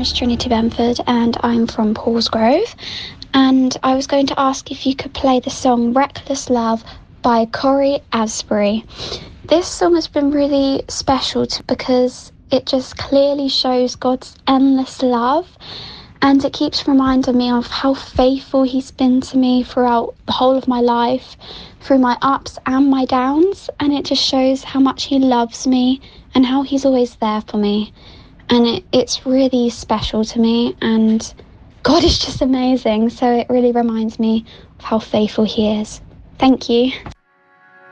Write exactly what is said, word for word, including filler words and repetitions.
is Trinity Benford and I'm from Paulsgrove, and I was going to ask if you could play the song Reckless Love by Cory Asbury. This song has been really special to, because it just clearly shows God's endless love, and it keeps reminding me of how faithful he's been to me throughout the whole of my life, through my ups and my downs, and it just shows how much he loves me and how he's always there for me. And it, it's really special to me, and God is just amazing, so it really reminds me of how faithful he is. Thank you.